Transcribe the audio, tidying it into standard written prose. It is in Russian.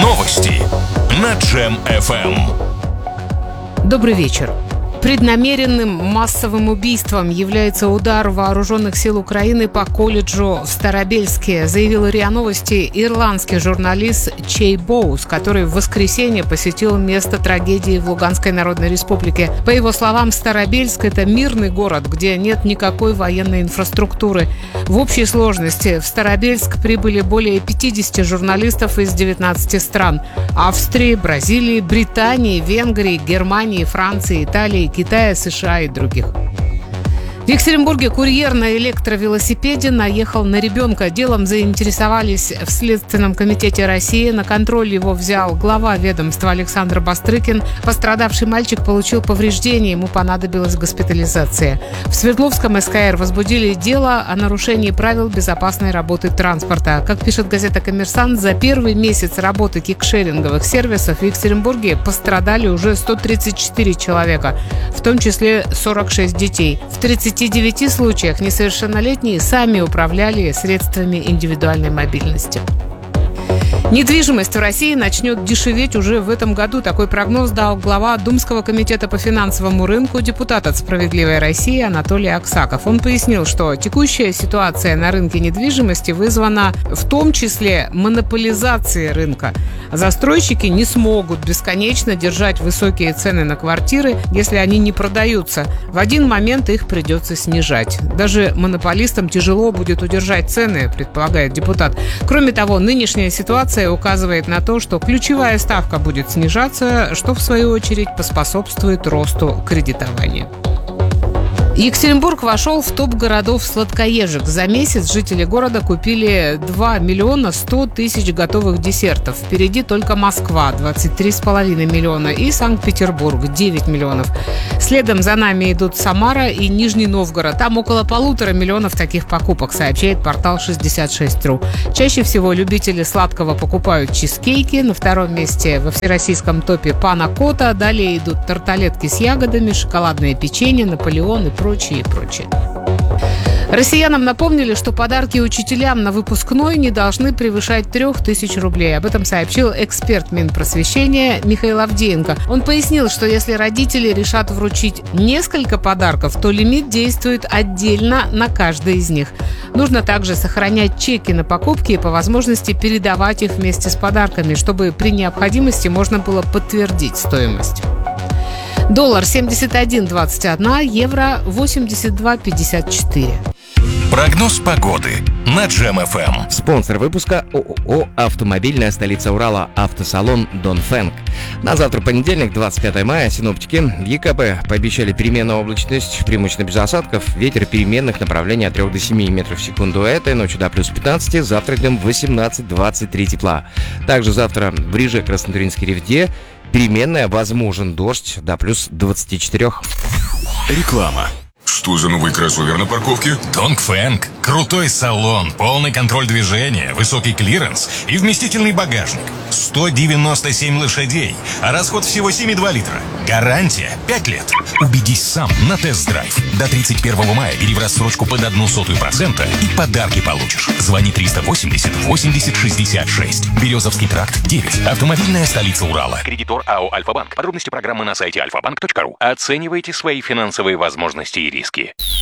Новости на Джем FM. Добрый вечер. Преднамеренным массовым убийством является удар вооруженных сил Украины по колледжу в Старобельске, заявил РИА Новости ирландский журналист Чей Боус, который в воскресенье посетил место трагедии в Луганской Народной Республике. По его словам, Старобельск – это мирный город, где нет никакой военной инфраструктуры. В общей сложности в Старобельск прибыли более 50 журналистов из 19 стран – Австрии, Бразилии, Британии, Венгрии, Германии, Франции, Италии, Китая, США и других. В Екатеринбурге курьер на электровелосипеде наехал на ребенка. Делом заинтересовались в Следственном комитете России. На контроль его взял глава ведомства Александр Бастрыкин. Пострадавший мальчик получил повреждения, ему понадобилась госпитализация. В Свердловском СКР возбудили дело о нарушении правил безопасной работы транспорта. Как пишет газета «Коммерсант», за первый месяц работы кикшеринговых сервисов в Екатеринбурге пострадали уже 134 человека, в том числе 46 детей. В 39 случаях несовершеннолетние сами управляли средствами индивидуальной мобильности. Недвижимость в России начнет дешеветь уже в этом году. Такой прогноз дал глава Думского комитета по финансовому рынку, депутат от «Справедливой России» Анатолий Аксаков. Он пояснил, что текущая ситуация на рынке недвижимости вызвана в том числе монополизацией рынка. Застройщики не смогут бесконечно держать высокие цены на квартиры, если они не продаются. В один момент их придется снижать. Даже монополистам тяжело будет удержать цены, предполагает депутат. Кроме того, нынешняя ситуация указывает на то, что ключевая ставка будет снижаться, что в свою очередь поспособствует росту кредитования. Екатеринбург вошел в топ городов сладкоежек. За месяц жители города купили 2 миллиона 100 тысяч готовых десертов. Впереди только Москва – 23,5 миллиона и Санкт-Петербург – 9 миллионов. Следом за нами идут Самара и Нижний Новгород. Там около 1,5 миллиона таких покупок, сообщает портал 66.ru. Чаще всего любители сладкого покупают чизкейки. На втором месте во всероссийском топе панна-котта. Далее идут тарталетки с ягодами, шоколадное печенье, Наполеон и прочее. Россиянам напомнили, что подарки учителям на выпускной не должны превышать 3000 рублей. Об этом сообщил эксперт Минпросвещения Михаил Авдеенко. Он пояснил, что если родители решат вручить несколько подарков, то лимит действует отдельно на каждый из них. Нужно также сохранять чеки на покупки и по возможности передавать их вместе с подарками, чтобы при необходимости можно было подтвердить стоимость. Доллар 71,21, евро 82,54. Прогноз погоды на Джем FM. Спонсор выпуска ООО «Автомобильная столица Урала», автосалон «Донфэнг». На завтра, понедельник, 25 мая, синоптики в ЕКП пообещали переменную облачность, преимущественно без осадков, ветер переменных направлений от 3 до 7 метров в секунду. Этой ночью до плюс 15, завтра днем 18-23 тепла. Также завтра в Риже, Краснотуринской Ревде переменная, возможен дождь до плюс 24. Реклама. Что за новый кроссовер на парковке? Донфэнг. Крутой салон, полный контроль движения, высокий клиренс и вместительный багажник. 197 лошадей, а расход всего 7,2 литра. Гарантия 5 лет. Убедись сам на тест-драйв. До 31 мая бери в рассрочку под 0,01% и подарки получишь. Звони 380 80 66. Березовский тракт 9. Автомобильная столица Урала. Кредитор АО «Альфа-банк». Подробности программы на сайте alfabank.ru. Оценивайте свои финансовые возможности и риски.